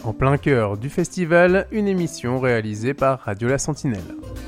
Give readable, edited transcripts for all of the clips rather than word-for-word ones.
En plein cœur du festival, une émission réalisée par Radio La Sentinelle.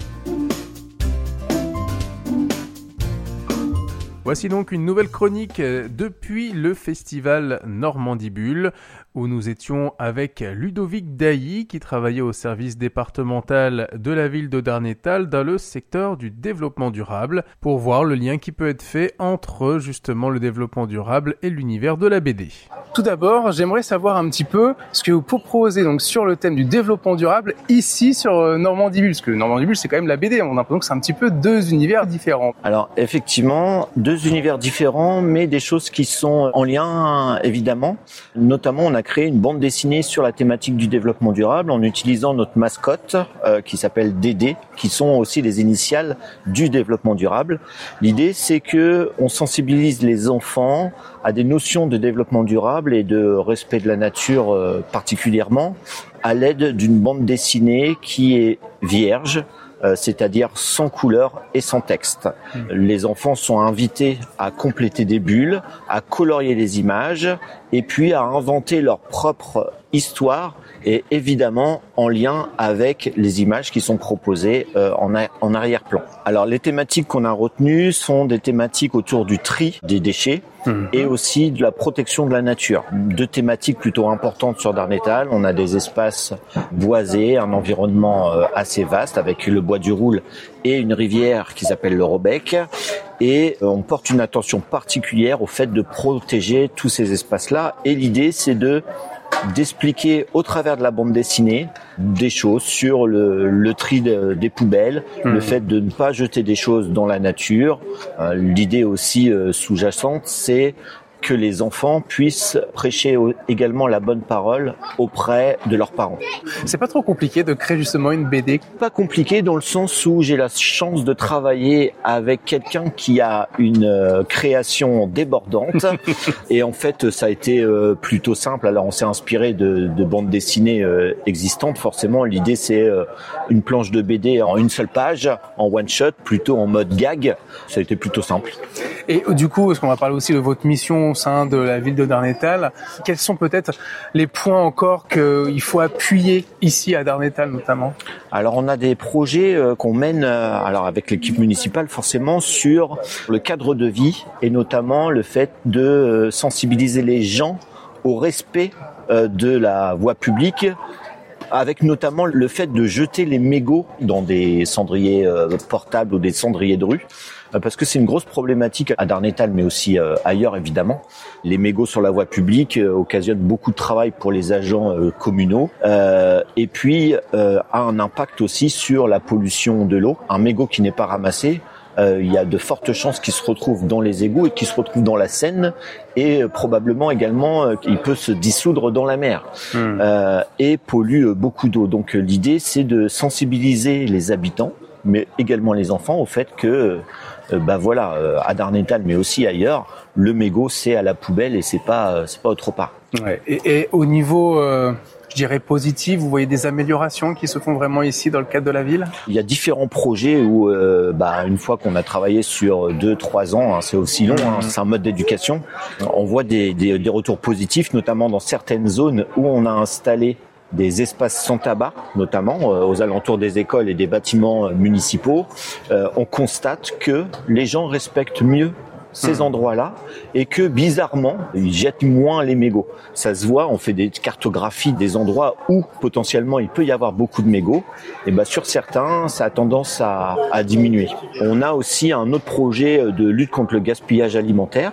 Voici donc une nouvelle chronique depuis le festival Normandibule, où nous étions avec Ludovic Dailly, qui travaillait au service départemental de la ville de Darnétal dans le secteur du développement durable, pour voir le lien qui peut être fait entre justement le développement durable et l'univers de la BD. Tout d'abord, j'aimerais savoir un petit peu ce que vous proposez donc sur le thème du développement durable ici sur Normandibule, parce que Normandibule c'est quand même la BD, on a l'impression que c'est un petit peu deux univers différents. Alors effectivement, deux univers différents, mais des choses qui sont en lien évidemment. Notamment, on a créé une bande dessinée sur la thématique du développement durable en utilisant notre mascotte qui s'appelle DD, qui sont aussi les initiales du développement durable. L'idée, c'est que on sensibilise les enfants à des notions de développement durable et de respect de la nature particulièrement, à l'aide d'une bande dessinée qui est vierge, c'est-à-dire sans couleur et sans texte. Les enfants sont invités à compléter des bulles, à colorier les images et puis à inventer leur propre histoire et évidemment en lien avec les images qui sont proposées en arrière-plan. Alors les thématiques qu'on a retenues sont des thématiques autour du tri des déchets et aussi de la protection de la nature. Deux thématiques plutôt importantes sur Darnétal. On a des espaces boisés, un environnement assez vaste avec le bois du Roule et une rivière qui s'appelle le Robec. Et on porte une attention particulière au fait de protéger tous ces espaces-là. Et l'idée, c'est d'expliquer au travers de la bande dessinée des choses sur le tri des poubelles, le fait de ne pas jeter des choses dans la nature. L'idée aussi sous-jacente, c'est que les enfants puissent prêcher également la bonne parole auprès de leurs parents. C'est pas trop compliqué de créer justement une BD? Pas compliqué dans le sens où j'ai la chance de travailler avec quelqu'un qui a une création débordante et en fait ça a été plutôt simple. Alors on s'est inspiré de bandes dessinées existantes. Forcément l'idée c'est une planche de BD en une seule page, en one shot, plutôt en mode gag. Ça a été plutôt simple. Et du coup, parce qu'on va parler aussi de votre mission au sein de la ville de Darnétal, quels sont peut-être les points encore qu'il faut appuyer ici à Darnétal notamment? Alors on a des projets qu'on mène alors avec l'équipe municipale forcément sur le cadre de vie et notamment le fait de sensibiliser les gens au respect de la voie publique, avec notamment le fait de jeter les mégots dans des cendriers portables ou des cendriers de rue, parce que c'est une grosse problématique à Darnétal, mais aussi ailleurs évidemment. Les mégots sur la voie publique occasionnent beaucoup de travail pour les agents communaux, et puis a un impact aussi sur la pollution de l'eau. Un mégot qui n'est pas ramassé, il y a de fortes chances qu'il se retrouve dans les égouts et qu'il se retrouve dans la Seine et probablement également il peut se dissoudre dans la mer et pollue beaucoup d'eau. Donc l'idée c'est de sensibiliser les habitants mais également les enfants au fait que à Darnétal mais aussi ailleurs, le mégot c'est à la poubelle et c'est pas autre part. Ouais. Et au niveau je dirais positif, vous voyez des améliorations qui se font vraiment ici dans le cadre de la ville? Il y a différents projets où une fois qu'on a travaillé sur 2-3 ans, c'est aussi long, c'est un mode d'éducation, on voit des retours positifs, notamment dans certaines zones où on a installé des espaces sans tabac, notamment aux alentours des écoles et des bâtiments municipaux. On constate que les gens respectent mieux ces endroits-là et que bizarrement ils jettent moins les mégots. Ça se voit, on fait des cartographies des endroits où potentiellement il peut y avoir beaucoup de mégots et sur certains ça a tendance à diminuer. On a aussi un autre projet de lutte contre le gaspillage alimentaire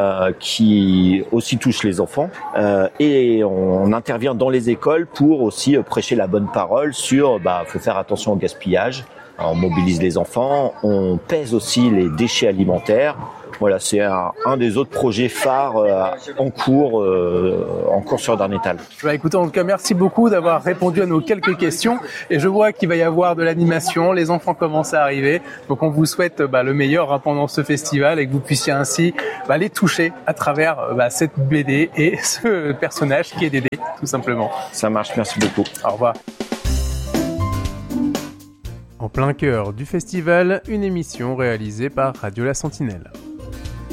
qui aussi touche les enfants et on intervient dans les écoles pour aussi prêcher la bonne parole sur faut faire attention au gaspillage. On mobilise les enfants, on pèse aussi les déchets alimentaires. Voilà, c'est un des autres projets phares en cours sur Darnétal. Écoutez, en tout cas, merci beaucoup d'avoir répondu à nos quelques questions. Et je vois qu'il va y avoir de l'animation, les enfants commencent à arriver. Donc on vous souhaite le meilleur pendant ce festival et que vous puissiez ainsi les toucher à travers cette BD et ce personnage qui est Dédé, tout simplement. Ça marche, merci beaucoup. Au revoir. En plein cœur du festival, une émission réalisée par Radio La Sentinelle.